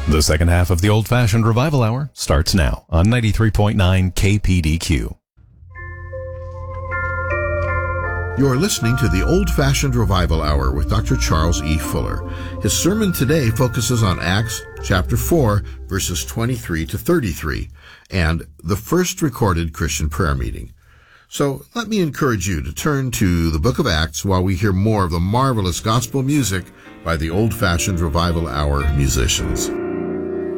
The second half of the Old Fashioned Revival Hour starts now on 93.9 KPDQ. You're listening to the Old Fashioned Revival Hour with Dr. Charles E. Fuller. His sermon today focuses on Acts chapter 4, verses 23 to 33, and the first recorded Christian prayer meeting. So let me encourage you to turn to the book of Acts while we hear more of the marvelous gospel music by the Old Fashioned Revival Hour musicians.